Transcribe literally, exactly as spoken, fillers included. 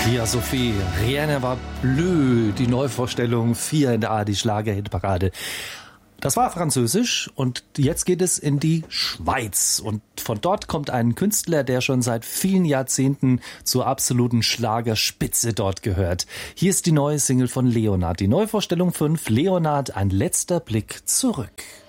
Ja, Sophie, rien ne va plus, die Neuvorstellung vier in der A R D Schlager-Hitparade. Das war Französisch und jetzt geht es in die Schweiz. Und von dort kommt ein Künstler, der schon seit vielen Jahrzehnten zur absoluten Schlagerspitze dort gehört. Hier ist die neue Single von Leonard, die Neuvorstellung fünf, Leonard, ein letzter Blick zurück.